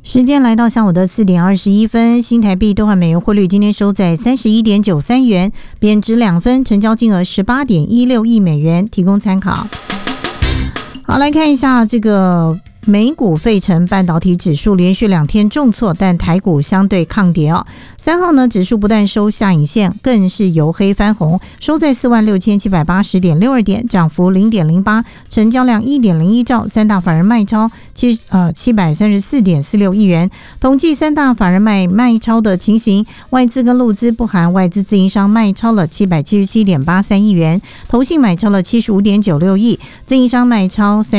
时间来到下午的4点21分，新台币兑换美元汇率今天收在 31.93 元，贬值2分，成交金额 18.16 亿美元，提供参考。好，来看一下这个美股费城半导体指数连续2天重挫，但台股相对抗跌哦。3号呢，指数不但收下影线，更是由黑翻红，收在 46,780.62 点，涨幅 0.08%， 成交量 1.01 兆，三大法人卖超734.46 亿元。统计三大法人卖超的情形，外资跟陆资不含外资自营商卖超了 777.83 亿元，投信买超了 75.96 亿，自营商卖超